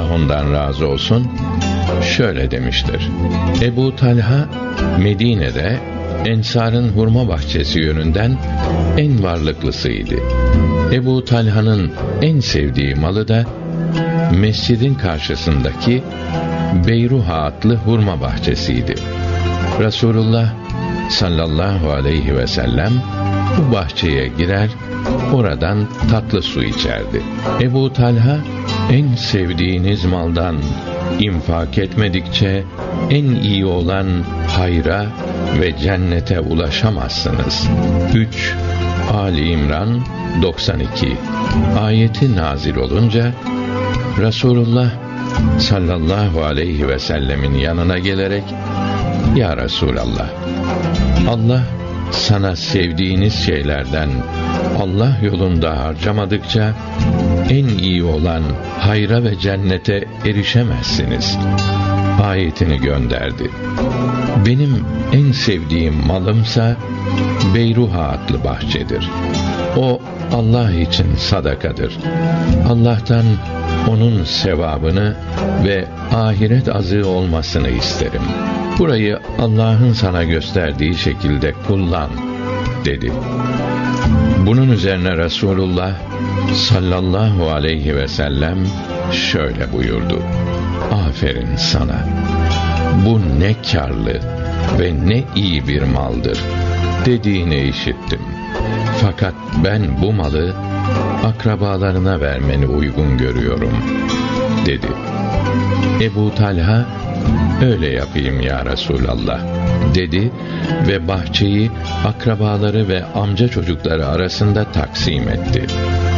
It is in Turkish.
ondan razı olsun, şöyle demiştir: Ebu Talha, Medine'de Ensar'ın hurma bahçesi yönünden en varlıklısıydı. Ebu Talha'nın en sevdiği malı da mescidin karşısındaki Beyruha adlı hurma bahçesiydi. Resulullah sallallahu aleyhi ve sellem bu bahçeye girer, oradan tatlı su içerdi. Ebu Talha, en sevdiğiniz maldan infak etmedikçe en iyi olan hayra ve cennete ulaşamazsınız. 3 Ali İmran 92 ayeti nazil olunca Resulullah sallallahu aleyhi ve sellemin yanına gelerek, Ya Resulallah, Allah sana sevdiğiniz şeylerden Allah yolunda harcamadıkça en iyi olan hayra ve cennete erişemezsiniz ayetini gönderdi. Benim en sevdiğim malımsa Beyruha adlı bahçedir. O Allah için sadakadır. Allah'tan onun sevabını ve ahiret azığı olmasını isterim. Burayı Allah'ın sana gösterdiği şekilde kullan, dedi. Bunun üzerine Resulullah sallallahu aleyhi ve sellem şöyle buyurdu: Aferin sana. Bu ne kârlı ve ne iyi bir maldır dediğini işittim. Fakat ben bu malı akrabalarına vermeni uygun görüyorum, dedi. Ebu Talha, öyle yapayım ya Resulallah, dedi ve bahçeyi akrabaları ve amca çocukları arasında taksim etti.